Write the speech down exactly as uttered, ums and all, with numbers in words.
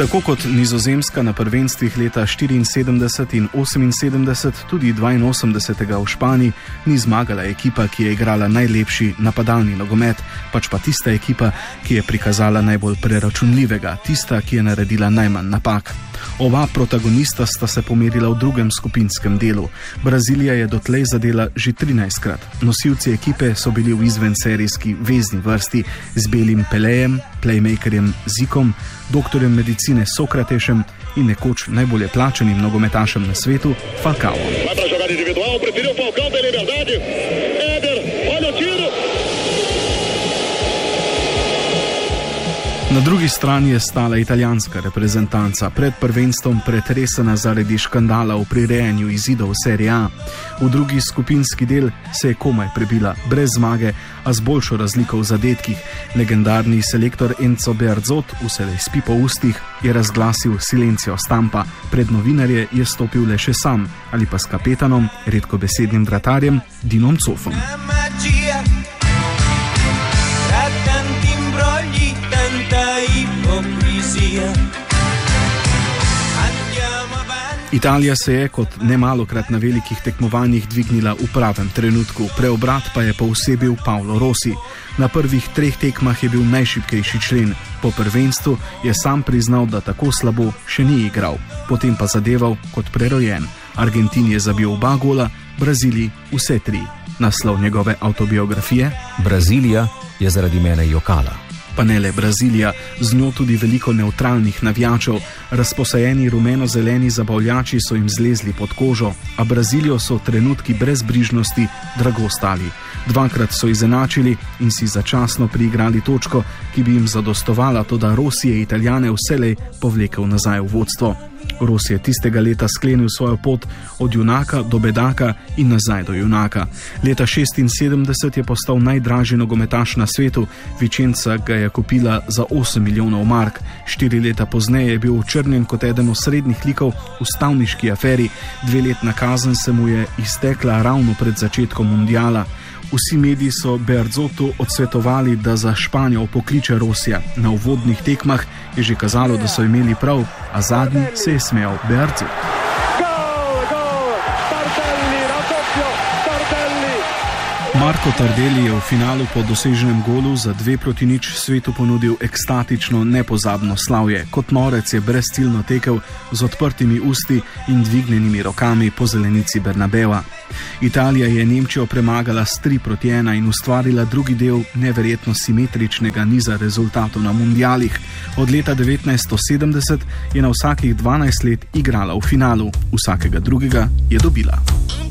Tako kot Nizozemska na prvenstvih leta štiriinsedemdeset in oseminsedemdeset, tudi dvainosemdesetega v Španiji ni zmagala ekipa, ki je igrala najlepši napadalni nogomet, pač pa tista ekipa, ki je prikazala najbolj preračunljivega, tista, ki je naredila najmanj napak. Oba protagonista sta se pomerila v drugem skupinskem delu. Brazilija je dotlej zadela že trinajstkrat. Nosilci ekipe so bili v izvenserijski vezni vrsti z Belim Pelejem, playmakerjem Zikom, doktorjem medicine Sokratešem in nekoč najbolje plačanim nogometašem na svetu Falcaom. Na drugi strani je stala italijanska reprezentanca, pred prvenstvom pretresena zaradi škandala v prirejanju izidov Serie A. V drugi skupinski del se je komaj prebila, brez zmage, a z boljšo razliko v zadetkih. Legendarni selektor Enzo Bearzot, vselej s pipo v ustih, je razglasil silencio stampa. Pred novinarje je stopil le še sam ali pa s kapetanom, redkobesednim vratarjem Dinom Zofom. Italija se je kot nemalokrat na velikih tekmovanjih dvignila v pravem trenutku, preobrat pa je poosebil Paolo Rossi. Na prvih treh tekmah je bil najšibkejši člen. Po prvenstvu je sam priznal, da tako slabo še ni igral, potem pa zadeval kot prerojen. Argentini je zabil oba gola, Braziliji vse tri. Naslov njegove avtobiografije: Brazilija je zaradi mene jokala. Pa ne le Brazilija, z njo tudi veliko nevtralnih navijačev. Razposajeni rumeno-zeleni zabavljači so jim zlezli pod kožo, a Brazilijo so trenutki brezbrižnosti drago stali. Dvakrat so izenačili in si začasno priigrali točko, ki bi jim zadostovala, toda Rossi je Italijane vselej povlekel nazaj v vodstvo. Rossi je tistega leta sklenil svojo pot od junaka do bedaka in nazaj do junaka. Leta šestinsedemdeset je postal najdražji nogometaš na svetu, Vicenza ga je kupila za osem milijonov mark. Štiri leta pozneje je bil očrnjen kot eden osrednjih likov v stavniški aferi, dveletna kazen se mu je iztekla ravno pred začetkom mundiala. Vsi mediji so Bearzotu odsvetovali, da za Španijo pokliče Rossija. Na uvodnih tekmah je že kazalo, da so imeli prav, a zadnji se je smejal Bearzot. Marco Tardelli je v finalu po doseženem golu za dve proti nič svetu ponudil ekstatično, nepozabno slavje. Kot norec je brezciljno tekel z odprtimi usti in dvignjenimi rokami po zelenici Bernabeva. Italija je Nemčijo premagala s tri proti ena in ustvarila drugi del neverjetno simetričnega niza rezultatov na mundialih. Od leta devetnajststo sedemdeset je na vsakih dvanajst let igrala v finalu, vsakega drugega je dobila.